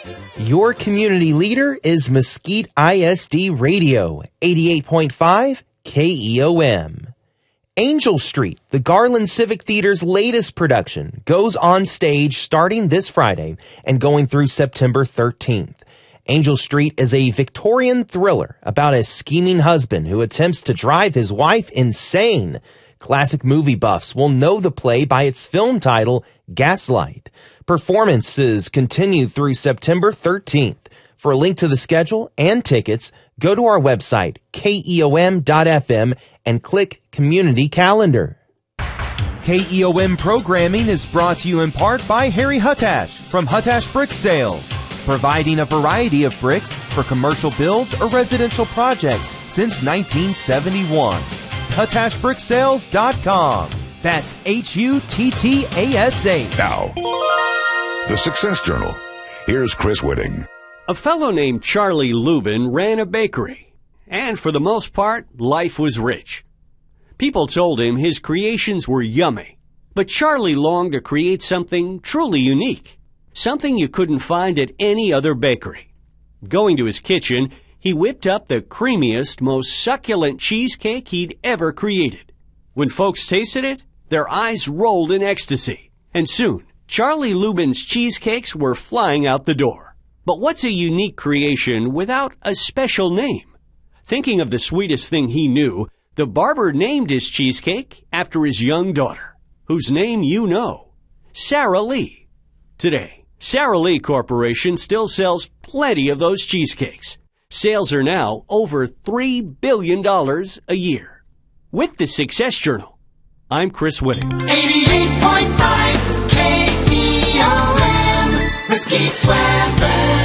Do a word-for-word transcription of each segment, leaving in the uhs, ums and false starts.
Your community leader is Mesquite I S D Radio, eighty-eight point five K E O M. Angel Street, the Garland Civic Theater's latest production, goes on stage starting this Friday and going through September thirteenth. Angel Street is a Victorian thriller about a scheming husband who attempts to drive his wife insane. Classic movie buffs will know the play by its film title, Gaslight. Performances continue through September thirteenth. For a link to the schedule and tickets, go to our website, K E O M dot F M, and click Community Calendar. K E O M programming is brought to you in part by Harry Hutash from Hutash Brick Sales, providing a variety of bricks for commercial builds or residential projects since nineteen seventy-one. Hutash Brick Sales dot com. That's H U T T A S H. Now, the Success Journal. Here's Chris Whitting. A fellow named Charlie Lubin ran a bakery, and for the most part, life was rich. People told him his creations were yummy, but Charlie longed to create something truly unique, something you couldn't find at any other bakery. Going to his kitchen, he whipped up the creamiest, most succulent cheesecake he'd ever created. When folks tasted it, their eyes rolled in ecstasy, and soon, Charlie Lubin's cheesecakes were flying out the door. But what's a unique creation without a special name? Thinking of the sweetest thing he knew, the barber named his cheesecake after his young daughter, whose name you know, Sara Lee. Today, Sara Lee Corporation still sells plenty of those cheesecakes. Sales are now over three billion dollars a year. With the Success Journal, I'm Chris Whitting. eighty-eight point five K E O M, Mesquite weather.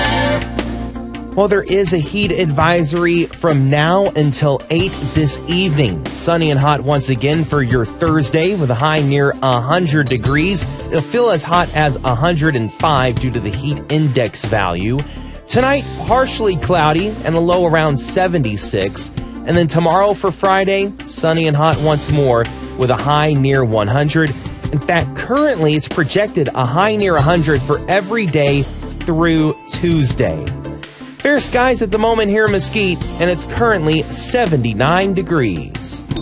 Well, there is a heat advisory from now until eight this evening. Sunny and hot once again for your Thursday with a high near one hundred degrees. It'll feel as hot as one hundred five due to the heat index value. Tonight, partially cloudy and a low around seventy-six. And then tomorrow for Friday, sunny and hot once more with a high near one hundred. In fact, currently it's projected a high near one hundred for every day through Tuesday. Fair skies at the moment here in Mesquite, and it's currently seventy-nine degrees.